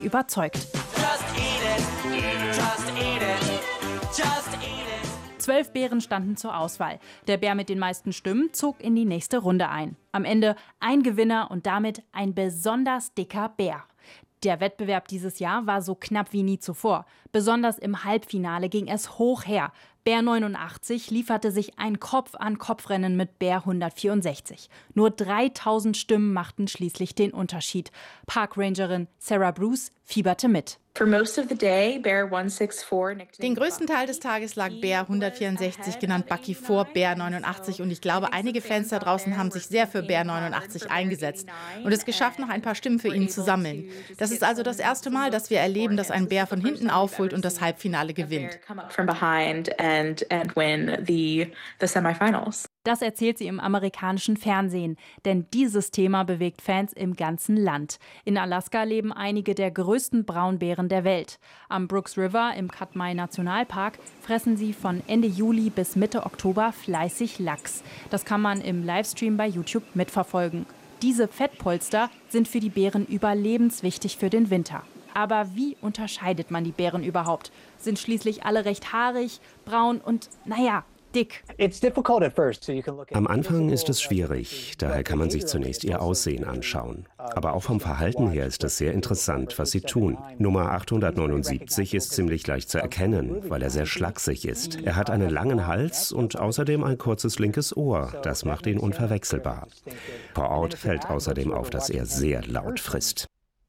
überzeugt. Just eat it. Just eat it. Just eat it. 12 Bären standen zur Auswahl. Der Bär mit den meisten Stimmen zog in die nächste Runde ein. Am Ende ein Gewinner und damit ein besonders dicker Bär. Der Wettbewerb dieses Jahr war so knapp wie nie zuvor. Besonders im Halbfinale ging es hoch her. Bär 89 lieferte sich ein Kopf-an-Kopf-Rennen mit Bär 164. Nur 3000 Stimmen machten schließlich den Unterschied. Parkrangerin Sarah Bruce fieberte mit. Den größten Teil des Tages lag Bär 164, genannt Bucky, vor Bär 89. Und ich glaube, einige Fans da draußen haben sich sehr für Bär 89 eingesetzt und es geschafft, noch ein paar Stimmen für ihn zu sammeln. Das ist also das erste Mal, dass wir erleben, dass ein Bär von hinten aufholt und das Halbfinale gewinnt. Das erzählt sie im amerikanischen Fernsehen. Denn dieses Thema bewegt Fans im ganzen Land. In Alaska leben einige der größten Braunbären der Welt. Am Brooks River im Katmai Nationalpark fressen sie von Ende Juli bis Mitte Oktober fleißig Lachs. Das kann man im Livestream bei YouTube mitverfolgen. Diese Fettpolster sind für die Bären überlebenswichtig für den Winter. Aber wie unterscheidet man die Bären überhaupt? Sind schließlich alle recht haarig, braun und, dick. Am Anfang ist es schwierig, daher kann man sich zunächst ihr Aussehen anschauen. Aber auch vom Verhalten her ist es sehr interessant, was sie tun. Nummer 879 ist ziemlich leicht zu erkennen, weil er sehr schlaksig ist. Er hat einen langen Hals und außerdem ein kurzes linkes Ohr. Das macht ihn unverwechselbar. Vor Ort fällt außerdem auf, dass er sehr laut frisst.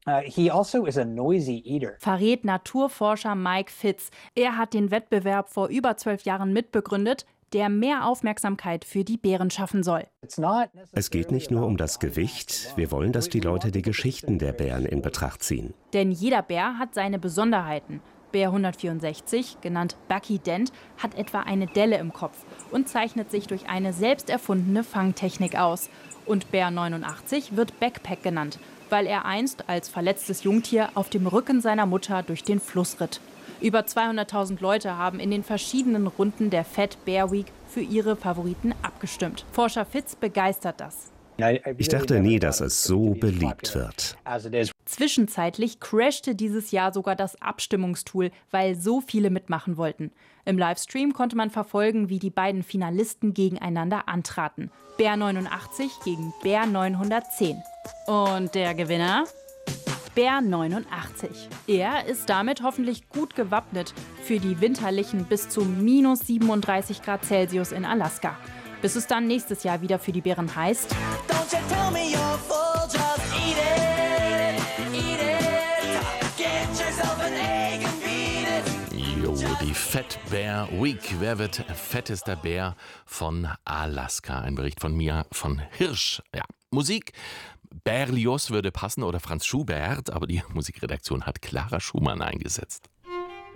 Verrät Naturforscher Mike Fitz. Er hat den Wettbewerb vor über 12 Jahren mitbegründet, der mehr Aufmerksamkeit für die Bären schaffen soll. Es geht nicht nur um das Gewicht, wir wollen, dass die Leute die Geschichten der Bären in Betracht ziehen. Denn jeder Bär hat seine Besonderheiten. Bär 164, genannt Bucky Dent, hat etwa eine Delle im Kopf und zeichnet sich durch eine selbst erfundene Fangtechnik aus. Und Bär 89 wird Backpack genannt, weil er einst als verletztes Jungtier auf dem Rücken seiner Mutter durch den Fluss ritt. Über 200.000 Leute haben in den verschiedenen Runden der Fat Bear Week für ihre Favoriten abgestimmt. Forscher Fitz begeistert das. Ich dachte nie, dass es so beliebt wird. Zwischenzeitlich crashte dieses Jahr sogar das Abstimmungstool, weil so viele mitmachen wollten. Im Livestream konnte man verfolgen, wie die beiden Finalisten gegeneinander antraten. Bär 89 gegen Bär 910. Und der Gewinner? Bär 89. Er ist damit hoffentlich gut gewappnet für die winterlichen bis zu minus 37 Grad Celsius in Alaska. Bis es dann nächstes Jahr wieder für die Bären heißt: Don't you tell me you're full, just eat it. Eat it. Get yourself an egg and beat it. Jo, die Fat Bear Week. Wer wird fettester Bär von Alaska? Ein Bericht von Mia von Hirsch. Ja, Musik. Berlioz würde passen oder Franz Schubert, aber die Musikredaktion hat Clara Schumann eingesetzt.